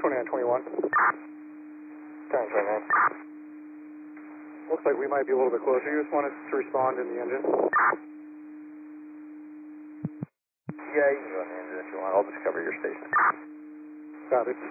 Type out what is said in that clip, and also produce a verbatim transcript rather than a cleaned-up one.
twenty-nine twenty-one. ten twenty-nine. Looks like we might be a little bit closer. You just want us to respond in the engine? Yeah, you can go in the engine if you want. I'll just cover your station. Copy.